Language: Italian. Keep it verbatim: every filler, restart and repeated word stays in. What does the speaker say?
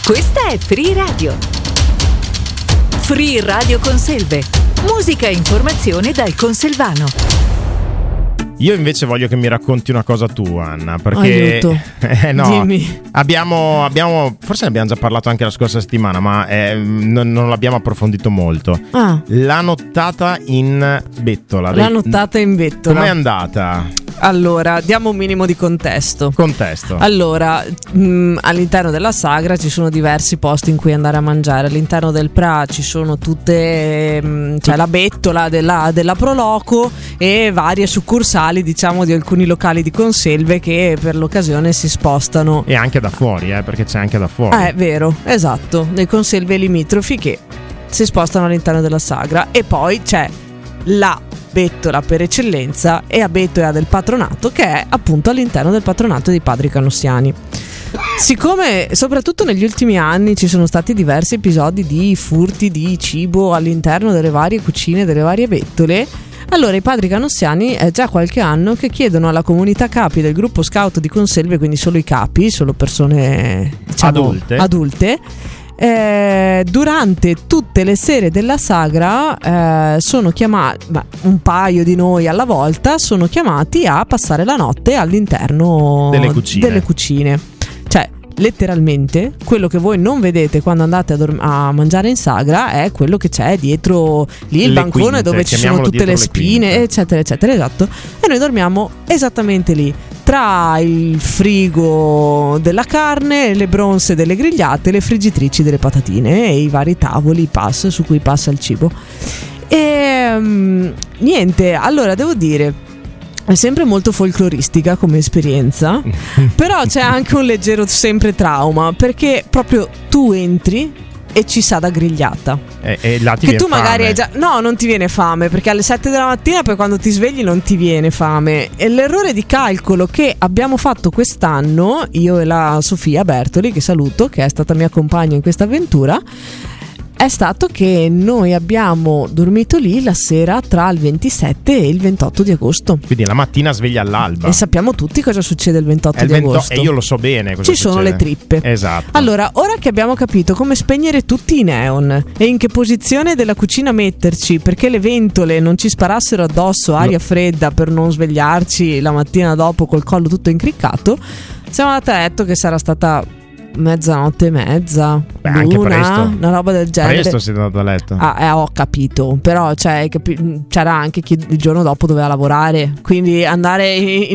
Questa è Free Radio. Free Radio Conselve. Musica e informazione dal conselvano. Io invece voglio che mi racconti una cosa tu, Anna, perché Aiuto. eh, no, Dimmi. abbiamo, abbiamo forse ne abbiamo già parlato anche la scorsa settimana, ma eh, non, non l'abbiamo approfondito molto. Ah. La nottata in bettola. La nottata in bettola. Com'è andata? Allora, diamo un minimo di contesto. Contesto. Allora, mh, all'interno della sagra ci sono diversi posti in cui andare a mangiare. All'interno del Pra ci sono tutte, mh, c'è la bettola della, della Proloco e varie succursali, diciamo, di alcuni locali di conselve che per l'occasione si spostano. E anche da fuori, eh, perché c'è anche da fuori. Eh, è vero, esatto, dei conselve limitrofi che si spostano all'interno della sagra. E poi c'è la bettola per eccellenza e a bettola del patronato, che è appunto all'interno del patronato dei padri canossiani. Siccome soprattutto negli ultimi anni ci sono stati diversi episodi di furti di cibo all'interno delle varie cucine, delle varie bettole, allora i padri canossiani è già qualche anno che chiedono alla comunità capi del gruppo scout di conselve, quindi solo i capi, solo persone, diciamo, adulte, adulte Eh, durante tutte le sere della sagra eh, sono chiamati, un paio di noi alla volta sono chiamati a passare la notte all'interno delle cucine, delle cucine. Cioè letteralmente quello che voi non vedete quando andate a, dorm- a mangiare in sagra è quello che c'è dietro lì, il le bancone quinte, dove ci sono tutte le spine, le eccetera eccetera, esatto. E noi dormiamo esattamente lì, tra il frigo della carne, le bronze delle grigliate, le friggitrici delle patatine e i vari tavoli, i pass su cui passa il cibo. E um, niente, allora devo dire, è sempre molto folcloristica come esperienza, però c'è anche un leggero sempre trauma, perché proprio tu entri e ci sa da grigliata. E, e là ti che viene tu magari fame. hai già. No, non ti viene fame, perché alle sette della mattina poi quando ti svegli non ti viene fame. E l'errore di calcolo che abbiamo fatto quest'anno, io e la Sofia Bertoli, che saluto, che è stata mia compagna in questa avventura, è stato che noi abbiamo dormito lì la sera tra il ventisette e il ventotto di agosto. Quindi la mattina sveglia all'alba. E sappiamo tutti cosa succede il ventotto il di vento- agosto. E io lo so bene cosa Ci succede. sono le trippe. Esatto. Allora, ora che abbiamo capito come spegnere tutti i neon e in che posizione della cucina metterci perché le ventole non ci sparassero addosso aria No. fredda per non svegliarci la mattina dopo col collo tutto incriccato, siamo andati a letto che sarà stata mezzanotte e mezza, Beh, anche l'una, presto. una roba del genere. Presto siete andato a letto. Ah, eh, ho capito, però cioè, capi- c'era anche chi il giorno dopo doveva lavorare, quindi andare in